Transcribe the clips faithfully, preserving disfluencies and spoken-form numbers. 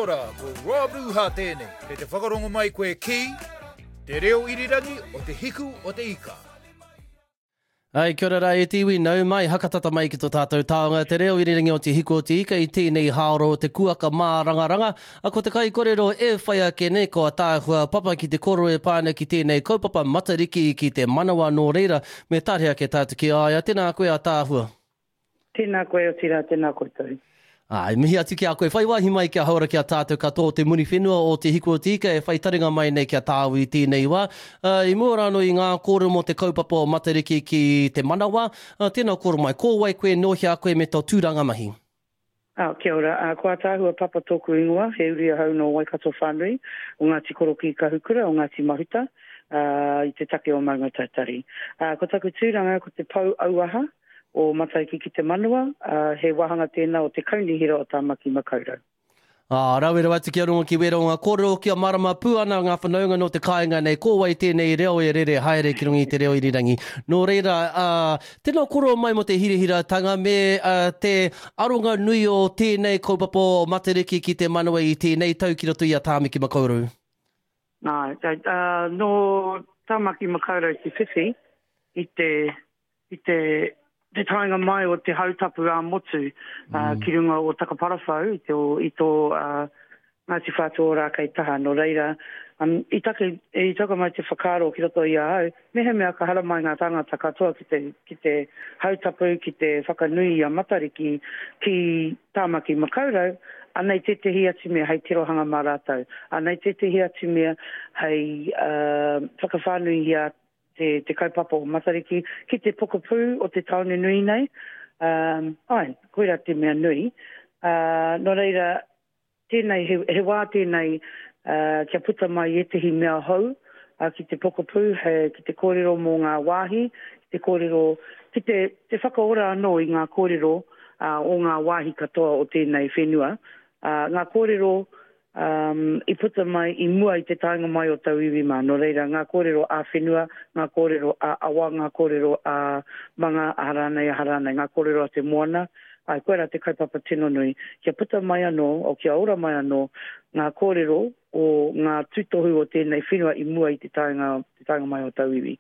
ora, ko Rob Ruha tēnei, kei te whakarongo mai koe ki, te reo irirangi o te hiku o te ika. Ai, kia ora e tiwi, nau mai, hakatata mai ki tō tātou taonga, te reo irirangi o te hiku o te ika, i tēnei haoro te kuaka mā rangaranga, a ko te kai korero e whai ake ne, ko a tāhua papa ki te koro e pāna ki tēnei kaupapa matariki ki te manawa nō reira, me tāre ake tātou ki aia, tēnā koe a tāhua. Tēnā koe o tira, tēnā koe tau. Ai, mihi atu ki a koe, whai wahi mai kia haura kia tātou katoa te muni whenua o te hiku o te ika, e whai taringa mai nei kia tāu i tēnei wā. Uh, I mua rāno i ngā kōru mo te kaupapa o matariki ki te manawa, uh, tēnā kōru mai, ko wai koe nohi a koe me tō tūranga mahi. Ah, kia ora, uh, ko a tāhua papa tōku ingoa, he uri a hau no Waikato whanui, o Ngāti Koroki Kahukura, o Ngāti Mahuta, uh, i te take o Maunga Tautari. Uh, ko taku tūranga ko te pau auaha, o matariki ki te manua, uh, he wahanga tēnā o te kaunihira o Tāmaki Makaurau. Ah, rauera watu ki aronga ki wera o ngā kōrero kia marama pūana ngā whanaunga no te kāinga nei, ko wai tēnei reo e rere haere ki rungi te reo irirangi. Nō reira, uh, tēnā kōrero mai mo te hirihira tanga me uh, te aronga nui o tēnei kaupapa o matariki ki te manua i tēnei tau ki roto i a Tāmaki Makaurau. Ah, uh, no Tāmaki Makaurau te whiwhi, i te, i te te tainga mai o te hautapu a motu mm. uh, ki runga o Takaparawhau i tō, i tō uh, Ngāti Whātua rā kei taha no reira. Um, I take i taka mai te whakaro ki roto i a hau, mehe mea ka hara mai ngā tangata katoa ki te, ki te hautapu, ki te whakanui a matariki ki Tāmaki Makaurau, anei te te hiati mea hei tirohanga mā rātau. Anei te te hiati mea hei uh, whakawhanui hia te, te kaupapa o matariki, ki te pokapū o te taone nui nei. Um, ai, koera te mea nui. Uh, no reira, tēnei, he, he wā tēnei uh, kia puta mai e tehi mea hau, uh, ki te pokapū, he, ki te kōrero mō ngā wāhi, ki te kōrero, ki te, te whakaora anō i ngā kōrero uh, o ngā wāhi katoa o tēnei whenua. Uh, ngā kōrero Um, I puta mai, I mua I te tainga mai o tau iwi mā. No reira, ngā kōrero a whenua, ngā kōrero a awa, ngā kōrero a manga, a haranei, a haranei, ngā kōrero a te moana. Ai, koera te kaupapa tino nui. Kia puta mai anō, o kia ora mai anō, ngā kōrero o ngā tūtohu o tēnei whenua I mua I te tainga, te tainga mai o tau iwi.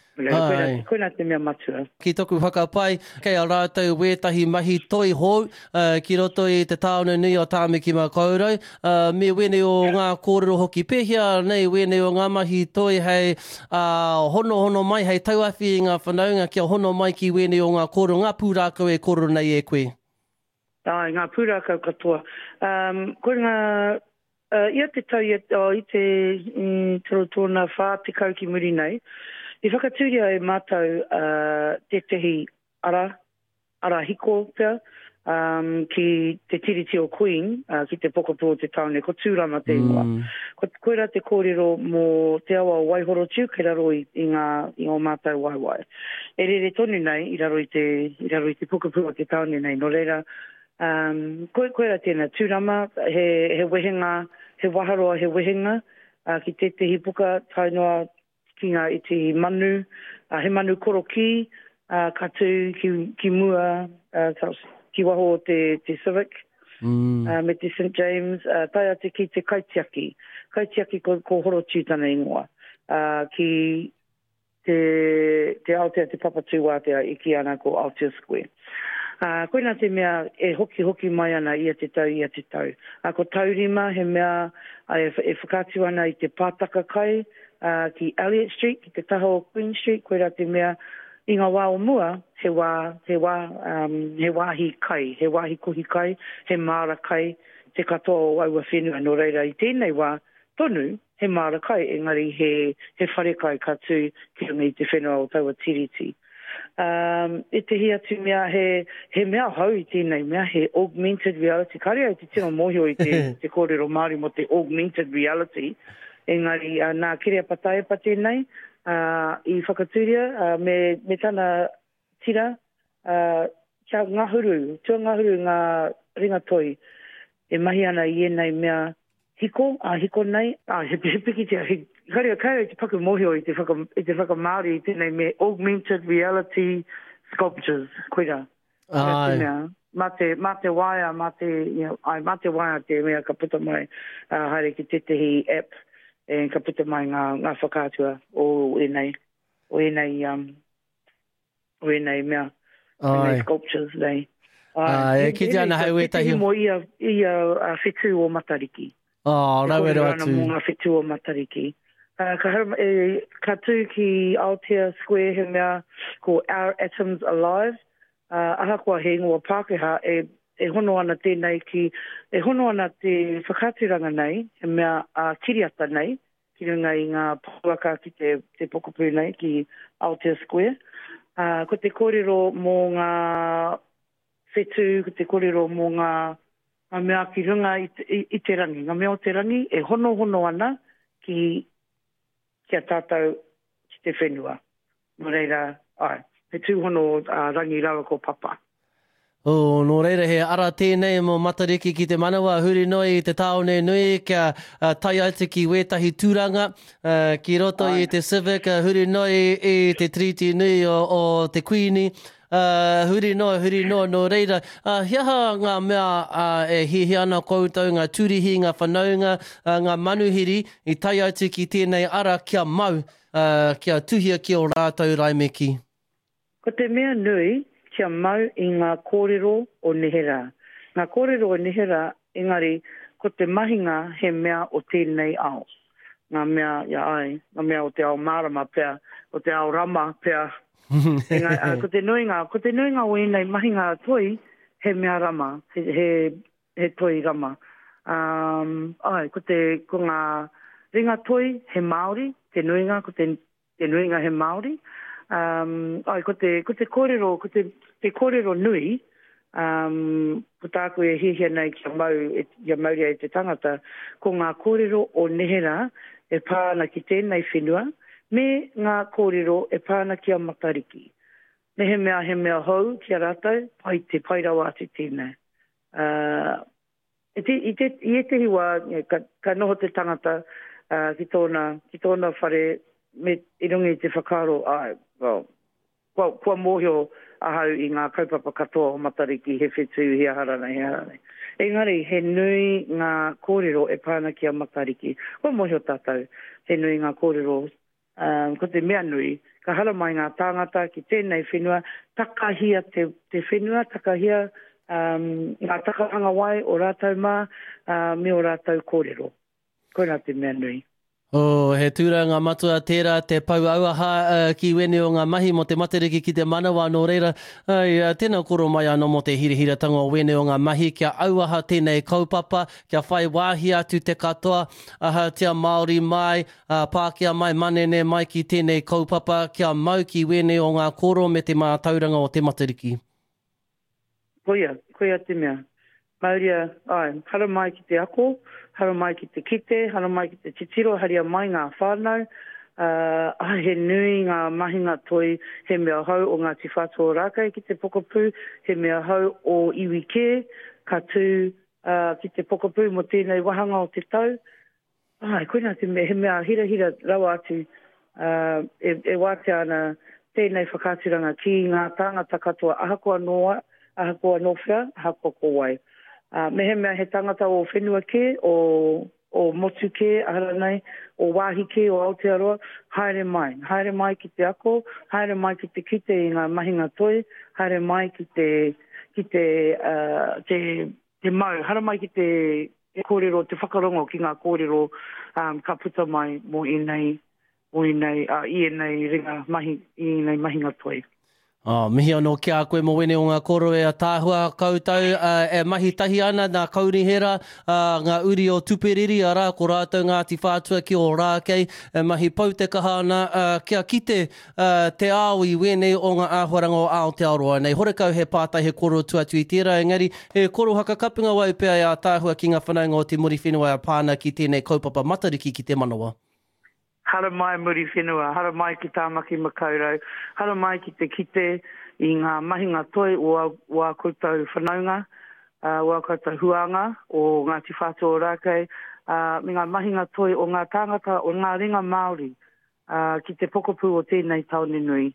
Koena te mea matua. Ki toku whakapai, kei a rātou wētahi mahi toi hou, uh, ki roto I te tāone nui o Tāmaki Makaurau. Uh, me wene o ngā kōrero hoki pehia, nei wene o ngā mahi toi hei uh, hono hono mai, hei tauawhi I ngā whanaunga, kia hono mai ki wene o ngā kōrero, ngā pūrākau e kōrero nei e koe. Ai, ngā pūrākau katoa. Um, koe ngā uh, ia te tau ia, oh, I te mm, toro tōna whā te kau ki muri nei, I whakatūria e mātou uh, te tehi ara, ara hiko pia, um, ki te tiriti o Queen, uh, ki te pokapū o te taone, ko tūrama te ingoa. Mm. Ko koera te kōrero mō te awa o Waihoro tiu, kei raro I, I ngā I ngā mātou waiwai. E rere tonu nei, I raro I te, I raro I te pokapū o te taone nei, no reira, um, ko, koera tēnā tūrama, he, he wehenga, he waharoa he wehenga, uh, ki te te hipuka tainoa, ki ngā iti manu, uh, he manu koroki, uh, katu ki, ki mua, uh, ki waho te, te Civic, mm. uh, me te Saint James, uh, tai ate ki te kaitiaki, kaitiaki ko, ko horo tūtana ingoa, uh, ki te, te Aotea, te Papatū Wātea, i ki ana ko Aotea Square. Uh, koina te mea e hoki hoki mai ana ia te tau, ia te tau. Uh, ko taurima, he mea uh, e, e whakatu ana I te pātaka kai, Uh, ki Elliot Street, ki te taha o Queen Street, koera te mea I ngā wā o mua, he wā, he wā, um, he wāhi kai, he wāhi kohi kai, he māra kai, te katoa o aua whenua no reira I tēnei wā, tonu, he māra kai, engari he, he whare kai katu ki runga I te whenua o taua tiriti. Um, e te hia tu mea, he, he mea hau I tēnei mea, he augmented reality, kare ai te tino mohio I te, te kōrero Māori mo te augmented reality, engari uh, nā kirea patai pa tēnei, uh, I whakatūria, uh, me, me tana tira, uh, kia ngahuru, tua ngahuru ngā ringatoi, e mahi ana I enei mea hiko, a uh, hiko nei, a uh, he, he piki tia, he, karea, karea te paku mohio I te whaka, I te whaka Māori I tēnei me augmented reality sculptures, koira. Ai, ma te, ma te waia, ma te, you know, ai, ma te waia te mea ka puta mai uh, haere ki te tehi app e ka puta mai ngā, ngā whakātua o enei, o enei, um, o enei mea, enei sculptures nei. Ai, ki te ana hau e tahi. Mo ia, ia uh, whitu o Matariki. Oh, rau e roa tū. Mo ngā whitu o Matariki. Uh, ka, e, ka tū ki Aotea Square he mea ko Our Atoms Alive. Uh, aha kua he ngua Pākehā e, e hono ana tēnei ki, e hono ana te whakatiranga nei, he mea uh, kiriata nei, ki runga i ngā pāwaka ki te, te pokopu nei ki Aotea Square. Uh, ko te kōrero mō ngā whetū, ko te kōrero mō ngā, ngā mea ki runga i te, i, i te rangi. Ngā mea o te rangi e hono hono ana ki, ki a tātou ki te whenua. Nō reira, ai. He tūhono uh, rangi rawa ko papa. Oh, nō reira he ara tēnei mo Matariki ki te manawa huri noi te taone nui kia uh, tai atu ki wētahi tūranga uh, ki roto Ai. I te Civic uh, huri noi i te Treaty Nui o, o te Queenie. Uh, huri no, huri no, no reira. Uh, hiaha ngā mea uh, e hihi ana koutou, ngā tūrihi, ngā whanaunga, uh, ngā manuhiri, i tai atu ki tēnei ara kia mau, uh, kia tuhia ki o rātou raimeki. Ko te mea nui, kia mau i ngā kōrero o Nehera. Ngā kōrero o Nehera, engari, ko te mahinga he mea o tēnei ao. Ngā mea, ia ai, ngā mea o te ao marama pea, o te ao rama pea. Ngā, uh, ko te nuinga, ko te nuinga o inei mahinga toi, he mea rama, he, he, he toi rama. Um, ai, ko te, ko ngā ringa toi, he Māori, te nuinga, ko te, te nuinga he Māori. Um, ai, ko te, ko te kōrero, ko te, te kōrero nui, um, ko tāku e hihia nei kia mau, e, ia mauria e te tangata, ko ngā kōrero o Nehera e pāna ki tēnei whenua, me ngā kōrero e pāna ki a Matariki. Me he mea, he mea hou ki a rātou, pai te pairau atu tēnei. Uh, i, te, i, te, I e te hiwa, ka, ka noho te tangata uh, ki tōna, ki tōna whare, me i rungi te whakaro, ai, well, kua, kua mōhio ahau i ngā kaupapa katoa o Matariki, he whetū, he ahara nei, he ahara nei. Engari, he nui ngā kōrero e pāna ki a Matariki. Kua mōhio tātou, he nui ngā kōrero, um, ko te mea nui, ka hala mai ngā tāngata ki tēnei whenua, takahia te, te whenua, takahia um, ngā takahanga wai o rātou mā, uh, me o rātou kōrero. Koina te mea nui. Oh, he tūranga matua tērā, te pau auaha uh, ki wene o ngā mahi mo te Matariki ki te manawa nō reira. Ai, uh, tēnā koro mai anō mo te hirihiratanga o wene o ngā mahi, kia auaha tēnei kaupapa, kia whai wāhi atu te katoa, aha tia Māori mai, uh, Pākehā mai, manene mai ki tēnei kaupapa, kia mau ki wene o ngā koro me te mātauranga o te Matariki. Koia, koia te mea. Mauria, ai, hara mai ki te ako, hara mai ki te kite, hara mai ki te titiro, haria mai ngā whānau, uh, ai, he nui ngā mahinga toi, he mea hau o ngā tifātua rākai ki te pokopu, he mea hau o iwi kē, ka tū uh, ki te pokopu mo tēnei wahanga o te tau. Ai, koina te mea, he mea hira hira rawa atu, uh, e, e wāte ana tēnei whakatiranga ki ngā tāngata katoa ahakoa noa, ahakoa nowhia, ahakoa kowai. Uh, me he mea he tangata o whenua ke, o, o motu ke, ahara nei, o wāhi ke, o Aotearoa, haere mai. Haere mai ki te ako, haere mai ki te kite i ngā mahinga toi, haere mai ki te, ki te, uh, te, te mau, haere mai ki te, te kōrero, te whakarongo ki ngā kōrero um, ka puta mai mo i nei, mo i nei, uh, i nei ringa mahi, i nei mahinga toi. Oh, mihi anō kia koe mo wene o ngā koro e a tāhua koutou uh, e mahi tahi ana ngā kaurihera, uh, ngā uri o tuperiri a rā ko rātou ngā tifātua ki o rākei, e mahi pau te kahana uh, kia kite uh, te ao i wene o ngā āhuaranga o Aotearoa. Nei horekau he pātai he koro tuatu i tērā, engari he koro hakakapinga wai pēa e a tāhua ki ngā whanaunga o te muri whenua a pāna ki tēnei kaupapa Matariki ki te manawa. Hara mai muri whenua, hara mai ki tāmaki makaurau, hara mai ki te kite i ngā mahinga toi o a koutou whanaunga, uh, o a koutou huanga, o ngā tifātua rākei, uh, me ngā mahinga toi o ngā tāngata o ngā ringa Māori, uh, ki te pokopu o tēnei taone nui.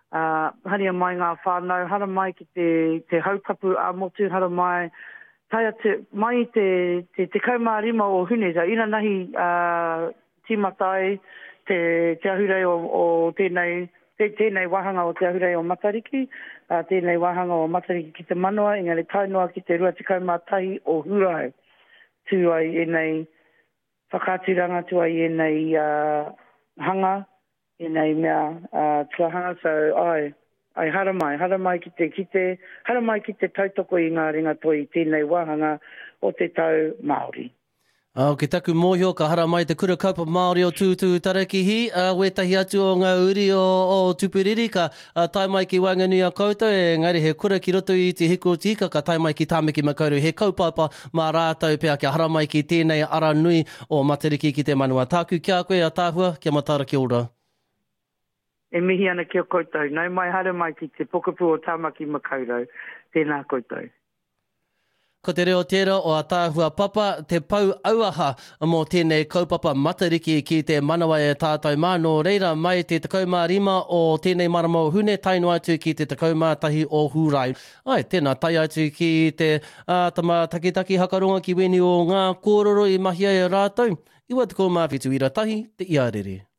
Uh, haria mai ngā whānau, hara mai ki te, te hautapu a motu, hara mai, tai atu, mai te, te, te kaumārima o Huneza, ina nahi uh, timatai, te, te ahurei o, o tēnei, te, tēnei wahanga o te ahurei o Matariki, uh, tēnei wahanga o Matariki ki te manoa, engari tainoa ki te rua te kaumātahi o Hurai, tu ai e nei whakatiranga, tu ai e nei uh, hanga, i nei mea uh, tuahanga, so ai, ai hara mai, hara mai ki te, ki te, hara mai ki te tautoko i ngā ringa toi tēnei wahanga o te tau Māori. Uh, ke taku mōhio ka hara mai te kura kaupa Māori o tūtū tarakihi, uh, wetahi atu o ngā uri o, o Tupuriri, ka uh, tai mai ki Wanganui a koutou, e ngari he kura ki roto i te hiku o tika, ka tai mai ki Tāmeki Makaurau, he kaupapa mā rātou pia kia hara mai ki tēnei ara nui o Matariki ki te manua. Tāku kia koe a tāhua, kia matara ki ora. E mihi ana ki o koutou. Nau mai hara mai ki te pokapū o Tāmaki Makaurau. Tēnā koutou. Ko te reo tērā o a tāhua papa, te pau auaha mō tēnei kaupapa Matariki ki te manawa e tātou mā. Nō reira mai te takaumā rima o tēnei marama o hune, taino atu ki te takaumā tahi o Hurai. Ai, tēnā tai atu ki te uh, tama takitaki hakaronga ki weni o ngā kōroro i mahi ai a rātou. Iwa te kou mā whitu ira tahi, te iarere.